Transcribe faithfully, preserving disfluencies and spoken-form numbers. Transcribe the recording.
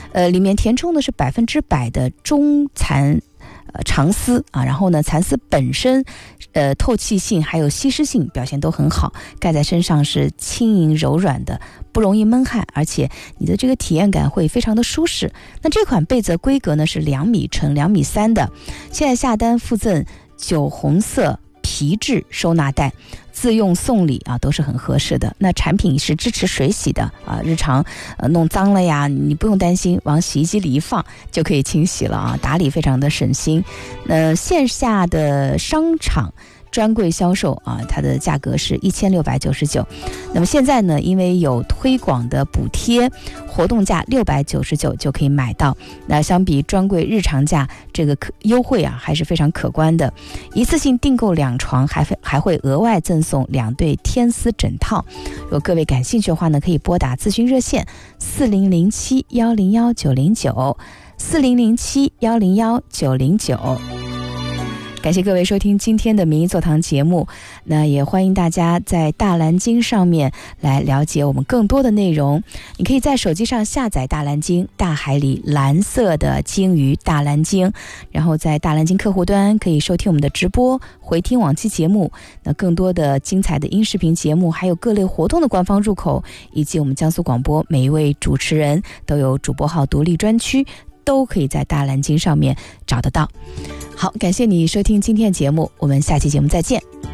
呃，里面填充的是百分之百的中蚕呃长丝啊，然后呢，蚕丝本身呃透气性还有吸湿性表现都很好，盖在身上是轻盈柔软的，不容易闷汗，而且你的这个体验感会非常的舒适。那这款被子规格呢是两米乘两米三的，现在下单附赠酒红色皮质收纳袋，自用送礼啊都是很合适的。那产品是支持水洗的啊，日常呃弄脏了呀，你不用担心，往洗衣机里一放就可以清洗了啊，打理非常的省心。那线下的商场专柜销售啊，它的价格是一千六百九十九。那么现在呢，因为有推广的补贴，活动价六百九十九就可以买到。那相比专柜日常价，这个可优惠啊还是非常可观的。一次性订购两床，还还会额外赠送两对天丝枕套。如果各位感兴趣的话呢，可以拨打咨询热线四零零七幺零幺九零九四零零七幺零幺九零九。感谢各位收听今天的民意座堂节目，那也欢迎大家在大蓝鲸上面来了解我们更多的内容。你可以在手机上下载大蓝鲸，大海里蓝色的鲸鱼大蓝鲸，然后在大蓝鲸客户端可以收听我们的直播，回听往期节目。那更多的精彩的音视频节目，还有各类活动的官方入口，以及我们江苏广播每一位主持人都有主播号独立专区，都可以在大蓝鲸上面找得到。好，感谢你收听今天的节目，我们下期节目再见。